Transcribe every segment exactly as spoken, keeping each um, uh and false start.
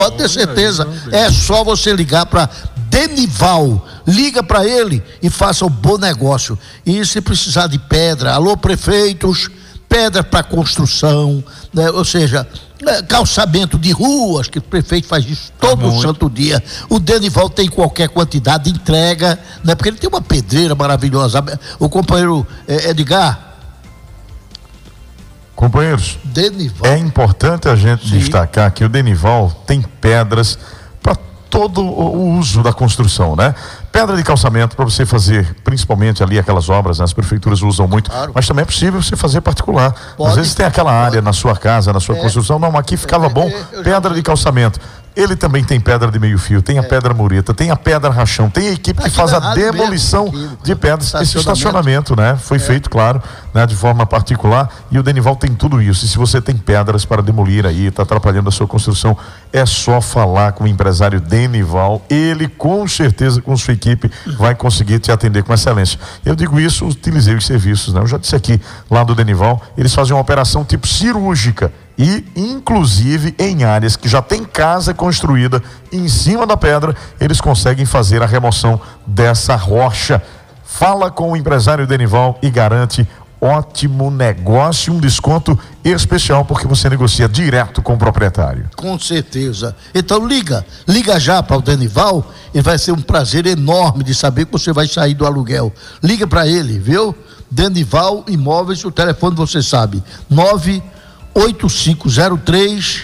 Pode ter certeza, é só você ligar para Denival, liga para ele e faça um bom negócio. E se precisar de pedra, alô prefeitos, pedra para construção, né? Ou seja, calçamento de ruas, que o prefeito faz isso todo Muito. santo dia. O Denival tem qualquer quantidade, entrega, né? Porque ele tem uma pedreira maravilhosa. O companheiro eh, Edgar. Companheiros, Denival. é importante a gente Sim. destacar que o Denival tem pedras para todo o uso da construção, né? Pedra de calçamento para você fazer, principalmente ali aquelas obras, né? As prefeituras usam muito, Claro. mas também é possível você fazer particular. Pode. Às vezes tem aquela área na sua casa, na sua É. construção, não, aqui ficava É, bom, é, eu já pedra de calçamento. Ele também tem pedra de meio fio, tem a pedra mureta, tem a pedra rachão, tem a equipe que Aqui faz na a rádio demolição mesmo, aqui, de pedras. Esse estacionamento. estacionamento, né? Foi feito, claro, né? De forma particular, e o Denival tem tudo isso. E se você tem pedras para demolir aí, está atrapalhando a sua construção, é só falar com o empresário Denival. Ele, com certeza, com sua equipe, vai conseguir te atender com excelência. Eu digo isso, utilizei os serviços, né? Eu já disse aqui, lá do Denival, eles fazem uma operação tipo cirúrgica. E, inclusive, em áreas que já tem casa construída em cima da pedra, eles conseguem fazer a remoção dessa rocha. Fala com o empresário Denival e garante ótimo negócio, um desconto especial, porque você negocia direto com o proprietário. Com certeza. Então liga, liga já para o Denival e vai ser um prazer enorme de saber que você vai sair do aluguel. Liga para ele, viu? Denival Imóveis, o telefone você sabe, nove oito cinco zero três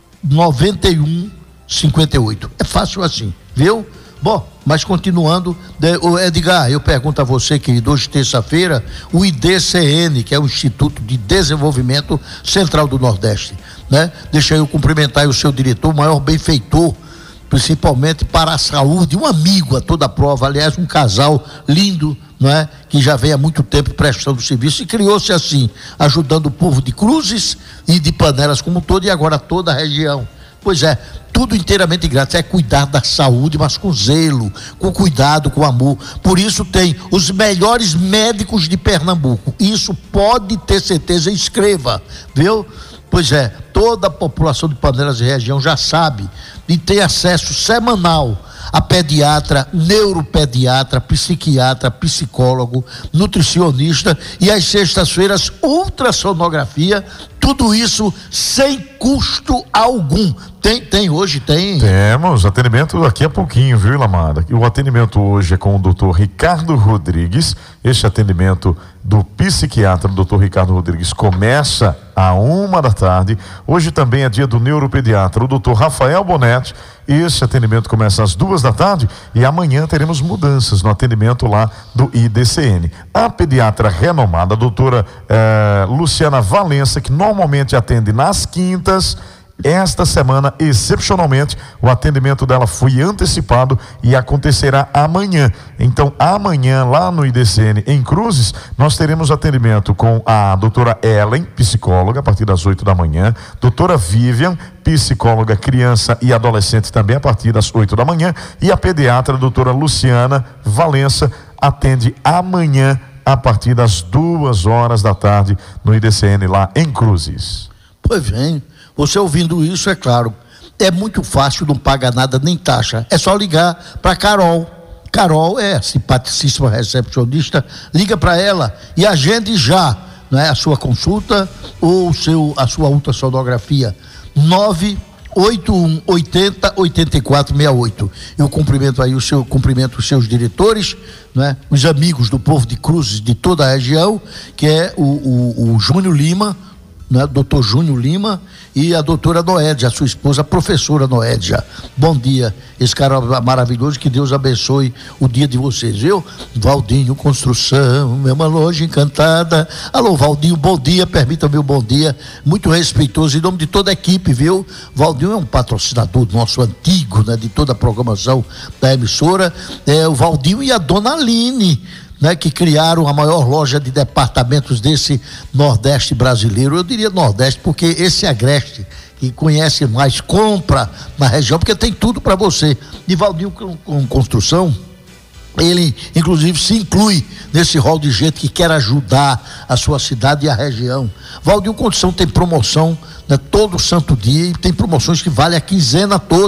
nove um cinco oito. É fácil assim, viu? Bom, mas continuando, o Edgar, eu pergunto a você, querido, hoje terça-feira, o I D C N, que é o Instituto de Desenvolvimento Central do Nordeste, né? Deixa eu cumprimentar o seu diretor, o maior benfeitor, principalmente para a saúde, um amigo a toda prova, aliás, um casal lindo, não é? Que já vem há muito tempo prestando serviço e criou-se assim, ajudando o povo de Cruzes e de Panelas como um todo, e agora toda a região. Pois é, tudo inteiramente grátis, é cuidar da saúde, mas com zelo, com cuidado, com amor. Por isso tem os melhores médicos de Pernambuco. Isso pode ter certeza, escreva, viu? Pois é, toda a população de Panelas e região já sabe e tem acesso semanal a pediatra, neuropediatra, psiquiatra, psicólogo, nutricionista e às sextas-feiras ultrassonografia, tudo isso sem custo algum. Tem, tem hoje, tem. Temos atendimento daqui a pouquinho, viu, Ilamara? O atendimento hoje é com o doutor Ricardo Rodrigues. Este atendimento do psiquiatra, doutor Ricardo Rodrigues, começa a uma da tarde. Hoje também é dia do neuropediatra, o doutor Rafael Bonetti. Esse atendimento começa às duas da tarde e amanhã teremos mudanças no atendimento lá do I D C N. A pediatra renomada, a doutora eh, Luciana Valença, que normalmente atende nas quintas, esta semana, excepcionalmente, o atendimento dela foi antecipado e acontecerá amanhã. Então, amanhã, lá no I D C N, em Cruzes, nós teremos atendimento com a doutora Ellen, psicóloga, a partir das oito da manhã, doutora Vivian, psicóloga criança e adolescente, também a partir das oito da manhã, e a pediatra, a doutora Luciana Valença, atende amanhã, a partir das duas horas da tarde, no I D C N, lá em Cruzes. Pois bem. Você ouvindo isso, é claro, é muito fácil, não paga nada nem taxa. É só ligar para Carol. Carol é simpaticíssima recepcionista. Liga para ela e agende já, né, a sua consulta ou o seu, a sua ultrassonografia. nove oito um oitenta oitenta e quatro sessenta e oito. Eu cumprimento aí o seu, cumprimento os seus diretores, né, os amigos do povo de Cruzes de toda a região, que é o, o, o Júnior Lima, né, doutor Júnior Lima, e a doutora Noédia, a sua esposa, a professora Noédia. Bom dia, esse cara maravilhoso, que Deus abençoe o dia de vocês, viu? Valdinho Construção, é uma loja encantada. Alô, Valdinho, bom dia, permita-me o bom dia, muito respeitoso, em nome de toda a equipe, viu? Valdinho é um patrocinador nosso antigo, né, de toda a programação da emissora, é o Valdinho e a dona Aline, né, que criaram a maior loja de departamentos desse Nordeste brasileiro. Eu diria Nordeste porque esse agreste que conhece mais, compra na região, porque tem tudo para você. E Valdinho com, com Construção, Ele, inclusive, se inclui nesse rol de gente que quer ajudar a sua cidade e a região. Valdir Condição tem promoção, né, todo santo dia, e tem promoções que vale a quinzena toda.